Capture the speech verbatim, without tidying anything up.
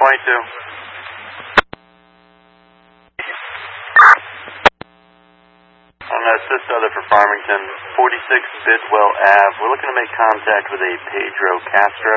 twenty-two. On that assist other for Farmington, forty-six Bidwell Ave. We're looking to make contact with a Pedro Castro.